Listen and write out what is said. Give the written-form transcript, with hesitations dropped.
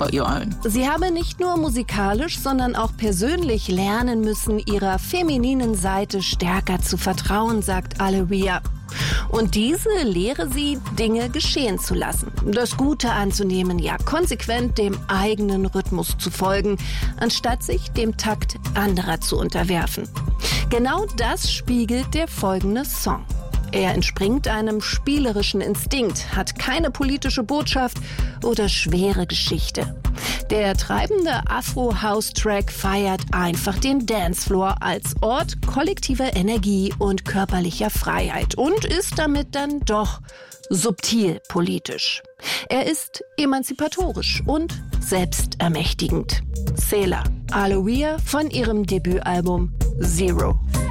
but your own. Sie habe nicht nur musikalisch, sondern auch persönlich lernen müssen, ihrer femininen Seite stärker zu vertrauen, sagt Aaliyah. Und diese lehre sie, Dinge geschehen zu lassen, das Gute anzunehmen, ja konsequent dem eigenen Rhythmus zu folgen, anstatt sich dem Takt anderer zu unterwerfen. Genau das spiegelt der folgende Song. Er entspringt einem spielerischen Instinkt, hat keine politische Botschaft oder schwere Geschichte. Der treibende Afro-House-Track feiert einfach den Dancefloor als Ort kollektiver Energie und körperlicher Freiheit und ist damit dann doch subtil politisch. Er ist emanzipatorisch und selbstermächtigend. Selah, Aaliyah von ihrem Debütalbum Zero.